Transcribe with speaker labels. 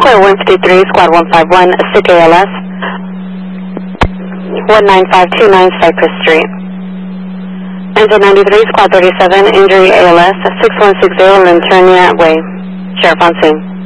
Speaker 1: Clear 153, Squad 151, sick ALS. 19529 Cypress Street. Engine 93, Squad 37, injury ALS, 6160 Linternia Way. Sheriff on scene.